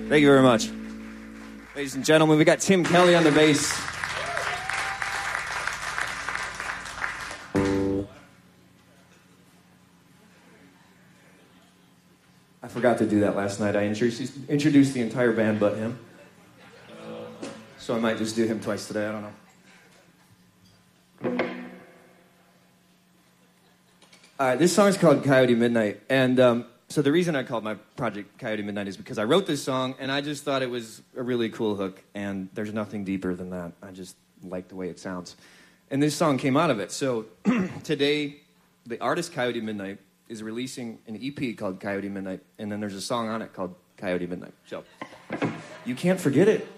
Thank you very much. Ladies and gentlemen, we got Tim Kelly on the bass. I forgot to do that last night. I introduced the entire band but him. So I might just do him twice today, I don't know. All right, this song is called Coyote Midnight, and so the reason I called my project Coyote Midnight is because I wrote this song, and I just thought it was a really cool hook, and there's nothing deeper than that. I just like the way it sounds. And this song came out of it. So today, the artist Coyote Midnight is releasing an EP called Coyote Midnight, and then there's a song on it called Coyote Midnight. So you can't forget it.